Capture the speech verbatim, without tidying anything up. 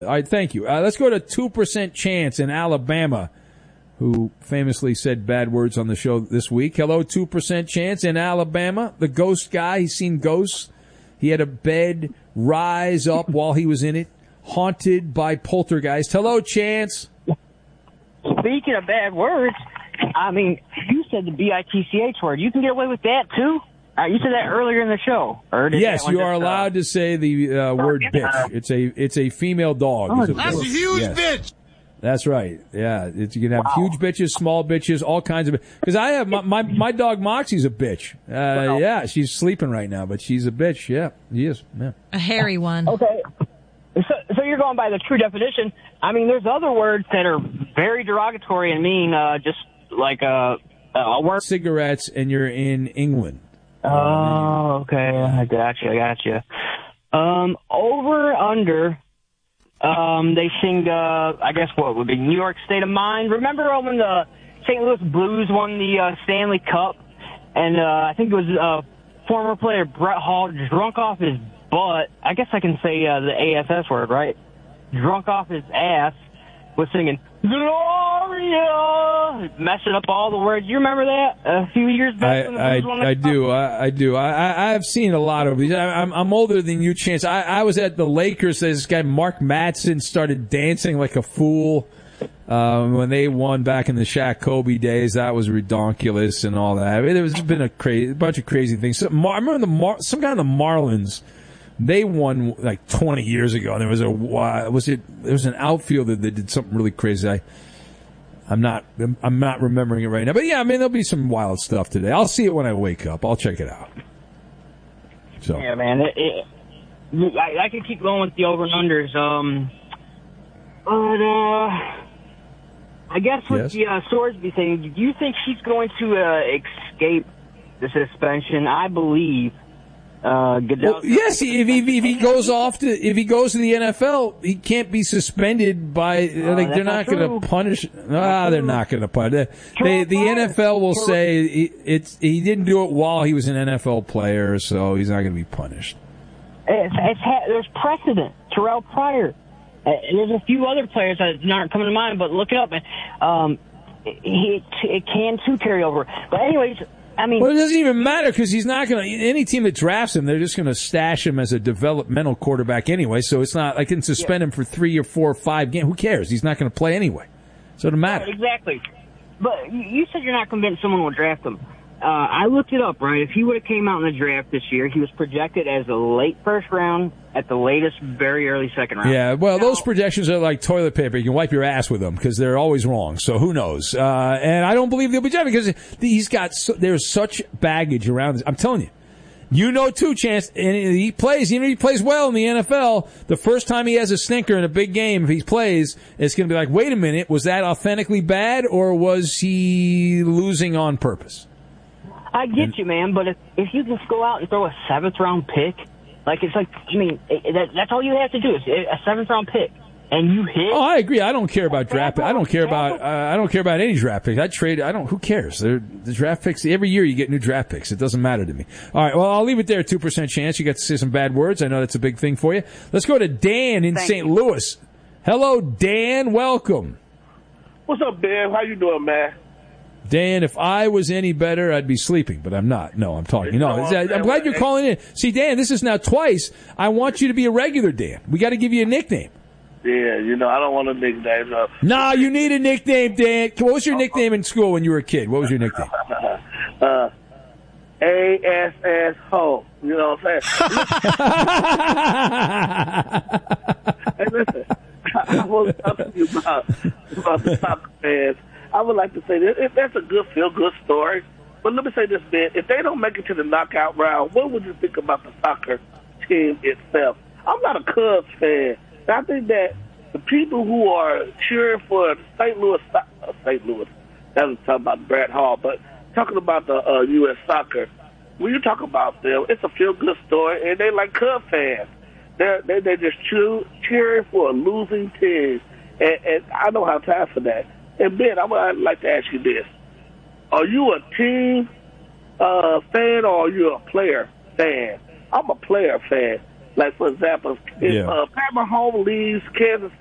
All right, thank you. Uh, let's go to two percent Chance in Alabama, who famously said bad words on the show this week. Hello, two percent Chance in Alabama. The ghost guy, he's seen ghosts. He had a bed rise up while he was in it, haunted by poltergeist. Hello, Chance. Speaking of bad words, I mean, you said the B I T C H word. You can get away with that, too? Uh, you said that earlier in the show. Or did yes, you are just, allowed uh, to say the uh, word bitch. It's a it's a female dog. Oh, a That's a huge yes. bitch. That's right. Yeah, it's, you can have Wow. huge bitches, small bitches, all kinds of. Because I have my, my my dog Moxie's a bitch. Uh, Wow. Yeah, she's sleeping right now, but she's a bitch. Yeah, he is. Yeah. A hairy one. Okay. So, so you're going by the true definition. I mean, there's other words that are very derogatory and mean, uh, just like a, a word. Cigarettes, and you're in England. Oh, okay. I got you. I got you. Um, over, under, um, they sing, uh, I guess what would be New York State of Mind. Remember when the Saint Louis Blues won the uh, Stanley Cup? And uh, I think it was uh, former player Brett Hall drunk off his butt. I guess I can say uh, the A S S word, right? Drunk off his ass was singing Gloria, messing up all the words. You remember that a few years back? I when the I, Blues won the I Cup? do I, I do I I- I've seen a lot of these. I, I'm I'm older than you, Chance. I, I was at the Lakers. This guy Mark Matson started dancing like a fool um, when they won back in the Shaq Kobe days. That was redonkulous and all that. I mean, there's been a crazy a bunch of crazy things. So, Mar- I remember the Mar- some guy in the Marlins. They won like twenty years ago, and there was a was it there was an outfielder that did something really crazy. I, I'm not I'm not remembering it right now, but yeah, I mean there'll be some wild stuff today. I'll see it when I wake up. I'll check it out. So Yeah, man. It, it, I, I can keep going with the over and unders. Um, but uh, I guess with Yes. the uh, Sorsby thing, do you think she's going to uh, escape the suspension? I believe. Uh, Goodell. Well, yes, if he if he goes off to if he goes to the N F L, he can't be suspended by. Uh, like that's they're not not going true. to punish. Ah, they're not going to punish. They, the N F L will say he, it's he didn't do it while he was an N F L player, so he's not going to be punished. It's, it's ha- there's precedent. Terrell Pryor. Uh, and there's a few other players that aren't coming to mind, but look it up. Man. Um, it, it can too carry over. But anyways, I mean, Well, it doesn't even matter because he's not going to. Any team that drafts him, they're just going to stash him as a developmental quarterback anyway. So it's not. I can suspend Yeah. him for three or four or five games. Who cares? He's not going to play anyway. So it doesn't matter. exactly. But you you said you're not convinced someone will draft him. Uh, I looked it up, right? If he would have came out in the draft this year, he was projected as a late first round, at the latest, very early second round. Yeah, well, Now- those projections are like toilet paper. You can wipe your ass with them because they're always wrong. So who knows? Uh, and I don't believe they'll be drafted because he's got so, there's such baggage around this. I'm telling you. You know, too, Chance, and he plays, even if he plays well in the N F L, the first time he has a stinker in a big game, if he plays, it's going to be like, wait a minute, was that authentically bad or was he losing on purpose? I get you, man, but if, if you just go out and throw a seventh round pick, like it's like, I mean, it, that, that's all you have to do is a seventh round pick, and you hit. Oh, I agree. I don't care about draft. I don't care about. Uh, I don't care about any draft picks. I trade. I don't. Who cares? They're, the draft picks. Every year you get new draft picks. It doesn't matter to me. All right. Well, I'll leave it there. Two percent chance. You got to say some bad words. I know that's a big thing for you. Let's go to Dan in Thank Saint you. Louis. Hello, Dan. Welcome, What's up, Ben? How you doing, man? Dan. If I was any better, I'd be sleeping, but I'm not. No, I'm talking. No, No, I'm I'm- glad you're calling in. See, Dan, this is now twice. I want you to be a regular Dan. We got to give you a nickname. Yeah, you know, I don't want to nickname up. Nah, you need a nickname, Dan. What was your nickname in school when you were a kid? What was your nickname? uh, A S S Ho. You know what I'm saying? Hey, listen, I was talking to you about, about the soccer fans. I would like to say that if that's a good feel-good story. But let me say this, Ben. If they don't make it to the knockout round, what would you think about the soccer team itself? I'm not a Cubs fan. I think that the people who are cheering for Saint Louis, uh, Saint Louis, that was talking about Brett Hall, but talking about the uh, U S soccer, when you talk about them, it's a feel-good story, and they like Cub fans. They're, they, they're just cheer, cheering for a losing team, and, and I don't have time for that. And, Ben, I would like to ask you this. Are you a team uh, fan or are you a player fan? I'm a player fan. Like, for example, if Yeah. uh, Pat Mahomes leaves Kansas